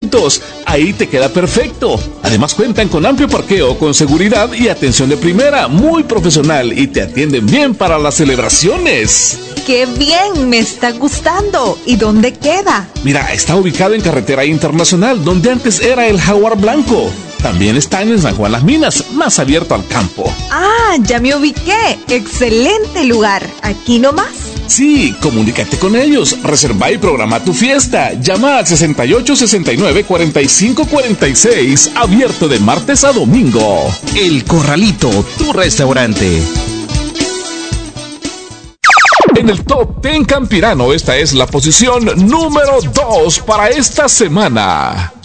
eventos. Ahí te queda perfecto. Además cuentan con amplio parqueo, con seguridad y atención de primera, muy profesional, y te atienden bien para las celebraciones. ¡Qué bien! Me está gustando. ¿Y dónde queda? Mira, está ubicado en Carretera Internacional, donde antes era el Jaguar Blanco. También están en San Juan Las Minas, más abierto al campo. ¡Ah, ya me ubiqué! ¡Excelente lugar! ¿Aquí nomás? Sí, comunícate con ellos, reserva y programa tu fiesta. Llama al 6869-4546, abierto de martes a domingo. El Corralito, tu restaurante. En el Top 10 Campirano, esta es la posición número 2 para esta semana.